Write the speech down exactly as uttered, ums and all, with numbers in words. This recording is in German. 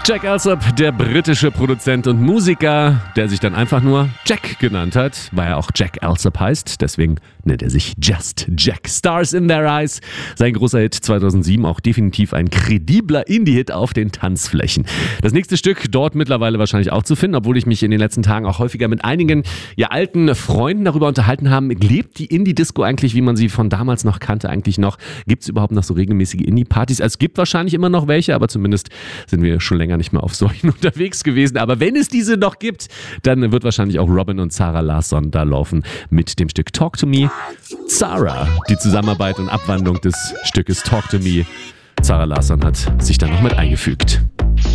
Jack Alsop, der britische Produzent und Musiker, der sich dann einfach nur Jack genannt hat, weil er auch Jack Alsop heißt. Deswegen nennt er sich Just Jack. Stars in Their Eyes. Sein großer Hit zweitausendsieben, auch definitiv ein kredibler Indie-Hit auf den Tanzflächen. Das nächste Stück dort mittlerweile wahrscheinlich auch zu finden, obwohl ich mich in den letzten Tagen auch häufiger mit einigen ja, alten Freunden darüber unterhalten habe. Lebt die Indie-Disco eigentlich, wie man sie von damals noch kannte, eigentlich noch? Gibt es überhaupt noch so regelmäßige Indie-Partys? Also es gibt wahrscheinlich immer noch welche, aber zumindest sind wir schon länger nicht mehr auf solchen unterwegs gewesen. Aber wenn es diese noch gibt, dann wird wahrscheinlich auch Robin und Zara Larsson da laufen mit dem Stück Talk to Me. Zara, die Zusammenarbeit und Abwandlung des Stückes Talk to Me. Zara Larsson hat sich da noch mit eingefügt.